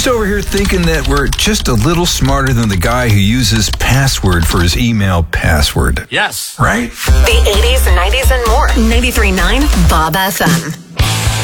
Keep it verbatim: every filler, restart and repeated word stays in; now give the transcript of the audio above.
just over here thinking that we're just a little smarter than the guy who uses password for his email password. Yes. Right? The eighties, nineties, and more. ninety-three point nine Bob F M.